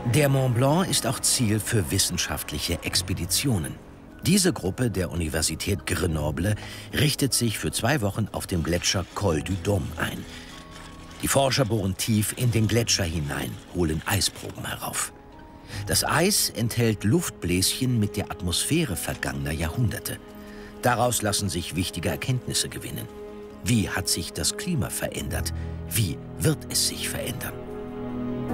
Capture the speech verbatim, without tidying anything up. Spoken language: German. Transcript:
Der Mont Blanc ist auch Ziel für wissenschaftliche Expeditionen. Diese Gruppe der Universität Grenoble richtet sich für zwei Wochen auf dem Gletscher Col du Dôme ein. Die Forscher bohren tief in den Gletscher hinein, holen Eisproben herauf. Das Eis enthält Luftbläschen mit der Atmosphäre vergangener Jahrhunderte. Daraus lassen sich wichtige Erkenntnisse gewinnen. Wie hat sich das Klima verändert? Wie wird es sich verändern?